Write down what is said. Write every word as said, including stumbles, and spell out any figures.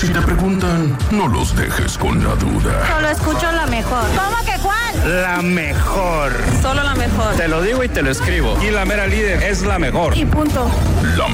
Si te preguntan, no los dejes con la duda. Solo escucho la mejor. ¿Cómo que cuál? La mejor. Solo la mejor. Te lo digo y te lo escribo. Y la mera líder es la mejor. Y punto. La